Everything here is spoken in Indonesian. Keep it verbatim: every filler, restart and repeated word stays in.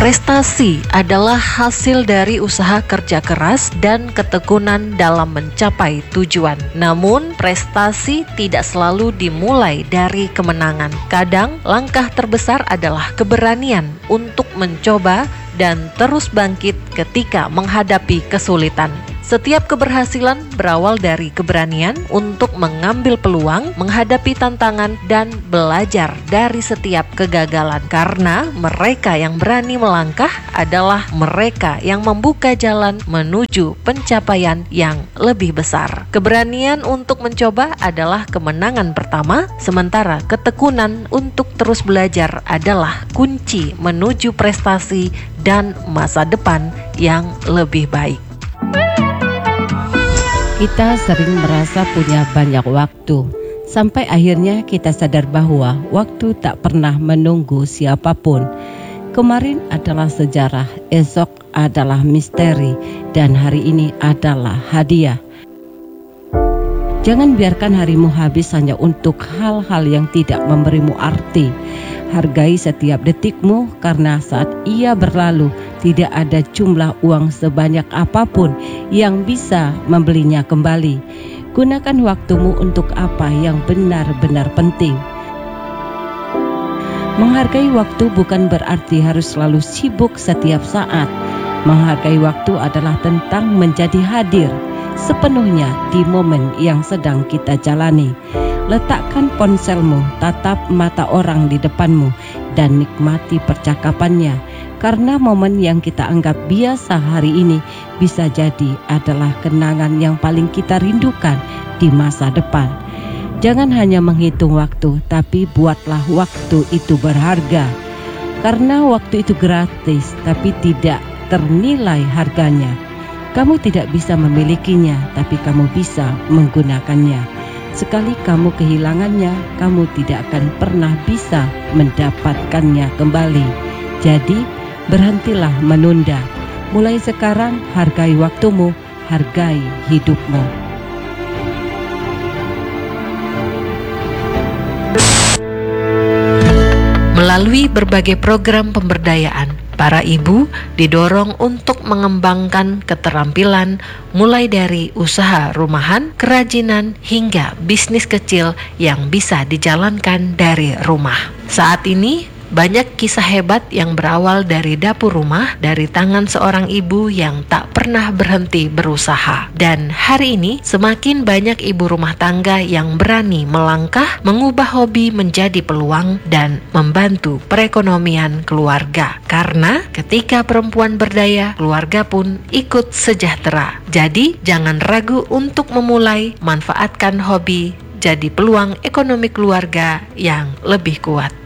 Prestasi adalah hasil dari usaha kerja keras dan ketekunan dalam mencapai tujuan. Namun, prestasi tidak selalu dimulai dari kemenangan. Kadang, langkah terbesar adalah keberanian untuk mencoba dan terus bangkit ketika menghadapi kesulitan. Setiap keberhasilan berawal dari keberanian untuk mengambil peluang, menghadapi tantangan, dan belajar dari setiap kegagalan. Karena mereka yang berani melangkah adalah mereka yang membuka jalan menuju pencapaian yang lebih besar. Keberanian untuk mencoba adalah kemenangan pertama, sementara ketekunan untuk terus belajar adalah kunci menuju prestasi dan masa depan yang lebih baik. Kita sering merasa punya banyak waktu, sampai akhirnya kita sadar bahwa waktu tak pernah menunggu siapapun. Kemarin adalah sejarah, esok adalah misteri, dan hari ini adalah hadiah. Jangan biarkan harimu habis hanya untuk hal-hal yang tidak memberimu arti. Hargai setiap detikmu karena saat ia berlalu tidak ada jumlah uang sebanyak apapun yang bisa membelinya kembali. Gunakan waktumu untuk apa yang benar-benar penting. Menghargai waktu bukan berarti harus selalu sibuk setiap saat. Menghargai waktu adalah tentang menjadi hadir sepenuhnya di momen yang sedang kita jalani. Letakkan ponselmu, tatap mata orang di depanmu, dan nikmati percakapannya. Karena momen yang kita anggap biasa hari ini bisa jadi adalah kenangan yang paling kita rindukan di masa depan. Jangan hanya menghitung waktu, tapi buatlah waktu itu berharga. Karena waktu itu gratis, tapi tidak ternilai harganya. Kamu tidak bisa memilikinya, tapi kamu bisa menggunakannya. Sekali kamu kehilangannya, kamu tidak akan pernah bisa mendapatkannya kembali. Jadi, berhentilah menunda. Mulai sekarang, hargai waktumu, hargai hidupmu. Melalui berbagai program pemberdayaan, para ibu didorong untuk mengembangkan keterampilan mulai dari usaha rumahan, kerajinan, hingga bisnis kecil yang bisa dijalankan dari rumah. Saat ini, banyak kisah hebat yang berawal dari dapur rumah, dari tangan seorang ibu yang tak pernah berhenti berusaha. Dan hari ini, semakin banyak ibu rumah tangga yang berani melangkah, mengubah hobi menjadi peluang, dan membantu perekonomian keluarga. Karena ketika perempuan berdaya, keluarga pun ikut sejahtera. Jadi, jangan ragu untuk memulai, manfaatkan hobi jadi peluang ekonomi keluarga yang lebih kuat.